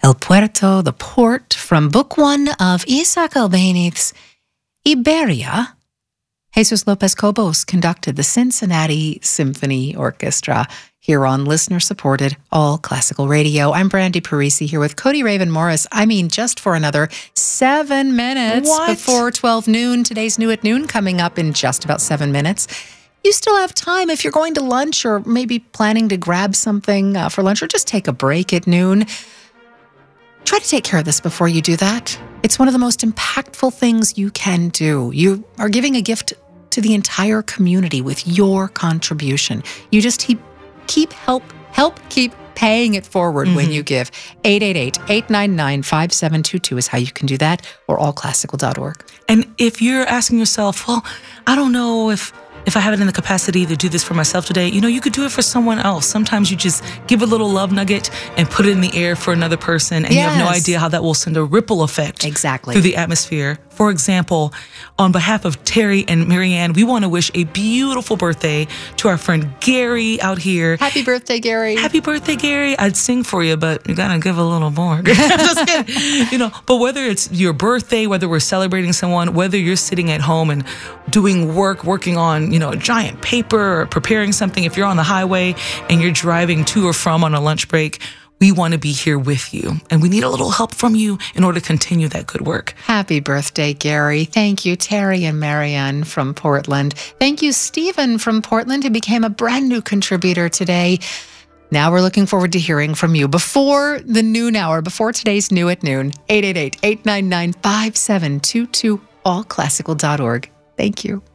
El Puerto, the port, from Book 1 of Isaac Albéniz's Iberia. Jesus Lopez Cobos conducted the Cincinnati Symphony Orchestra here on listener-supported All Classical Radio. I'm Brandy Parisi here with Cody Raven Morris. Just for another 7 minutes before 12 noon. Today's New at Noon coming up in just about 7 minutes. You still have time if you're going to lunch or maybe planning to grab something for lunch or just take a break at noon. Try to take care of this before you do that. It's one of the most impactful things you can do. You are giving a gift to the entire community with your contribution. You just keep paying it forward when you give. 888-899-5722 is how you can do that, or allclassical.org. And if you're asking yourself, well, I don't know if I have it in the capacity to do this for myself today, you could do it for someone else. Sometimes you just give a little love nugget and put it in the air for another person, and you have no idea how that will send a ripple effect through the atmosphere. For example, on behalf of Terry and Marianne, we want to wish a beautiful birthday to our friend Gary out here. Happy birthday, Gary. Happy birthday, Gary. I'd sing for you, but you got to give a little more. Just kidding. But whether it's your birthday, whether we're celebrating someone, whether you're sitting at home and doing working on, a giant paper or preparing something, if you're on the highway and you're driving to or from on a lunch break, we want to be here with you, and we need a little help from you in order to continue that good work. Happy birthday, Gary. Thank you, Terry and Marianne from Portland. Thank you, Stephen from Portland, who became a brand new contributor today. Now we're looking forward to hearing from you before the noon hour, before today's New at Noon. 888-899-5722, allclassical.org. Thank you.